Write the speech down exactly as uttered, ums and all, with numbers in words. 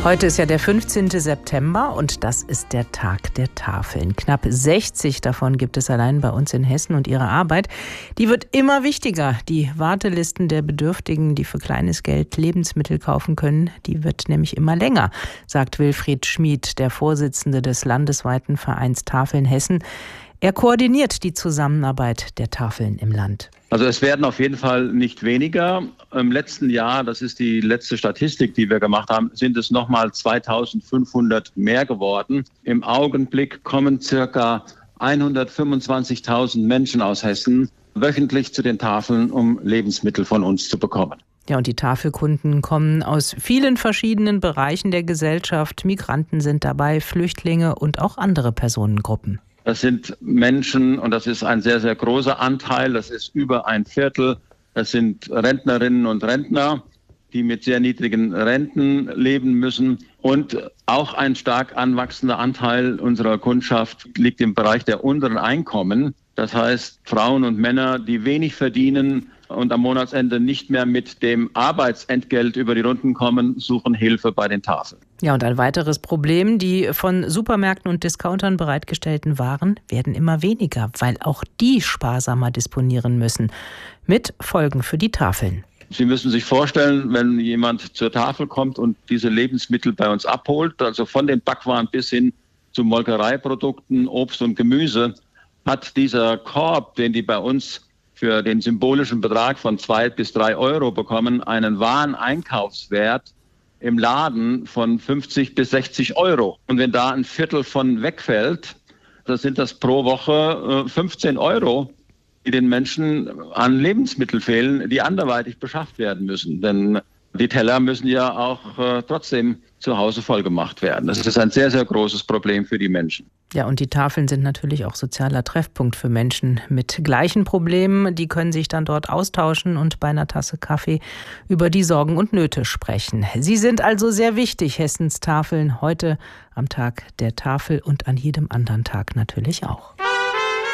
Heute ist ja der fünfzehnte September und das ist der Tag der Tafeln. Knapp sechzig davon gibt es allein bei uns in Hessen und ihre Arbeit, die wird immer wichtiger. Die Wartelisten der Bedürftigen, die für kleines Geld Lebensmittel kaufen können, die wird nämlich immer länger, sagt Wilfried Schmid, der Vorsitzende des landesweiten Vereins Tafeln Hessen. Er koordiniert die Zusammenarbeit der Tafeln im Land. Also es werden auf jeden Fall nicht weniger. Im letzten Jahr, das ist die letzte Statistik, die wir gemacht haben, sind es nochmal zweitausendfünfhundert mehr geworden. Im Augenblick kommen circa hundertfünfundzwanzigtausend Menschen aus Hessen wöchentlich zu den Tafeln, um Lebensmittel von uns zu bekommen. Ja, und die Tafelkunden kommen aus vielen verschiedenen Bereichen der Gesellschaft. Migranten sind dabei, Flüchtlinge und auch andere Personengruppen. Das sind Menschen, und das ist ein sehr, sehr großer Anteil, das ist über ein Viertel. Das sind Rentnerinnen und Rentner, die mit sehr niedrigen Renten leben müssen. Und auch ein stark anwachsender Anteil unserer Kundschaft liegt im Bereich der unteren Einkommen. Das heißt, Frauen und Männer, die wenig verdienen und am Monatsende nicht mehr mit dem Arbeitsentgelt über die Runden kommen, suchen Hilfe bei den Tafeln. Ja, und ein weiteres Problem, die von Supermärkten und Discountern bereitgestellten Waren werden immer weniger, weil auch die sparsamer disponieren müssen. Mit Folgen für die Tafeln. Sie müssen sich vorstellen, wenn jemand zur Tafel kommt und diese Lebensmittel bei uns abholt, also von den Backwaren bis hin zu Molkereiprodukten, Obst und Gemüse, hat dieser Korb, den die bei uns für den symbolischen Betrag von zwei bis drei Euro bekommen, einen wahren Einkaufswert im Laden von fünfzig bis sechzig Euro. Und wenn da ein Viertel von wegfällt, dann sind das pro Woche fünfzehn Euro, die den Menschen an Lebensmitteln fehlen, die anderweitig beschafft werden müssen. Denn die Teller müssen ja auch äh, trotzdem zu Hause voll gemacht werden. Das ist ein sehr, sehr großes Problem für die Menschen. Ja, und die Tafeln sind natürlich auch sozialer Treffpunkt für Menschen mit gleichen Problemen. Die können sich dann dort austauschen und bei einer Tasse Kaffee über die Sorgen und Nöte sprechen. Sie sind also sehr wichtig, Hessens Tafeln, heute am Tag der Tafel und an jedem anderen Tag natürlich auch.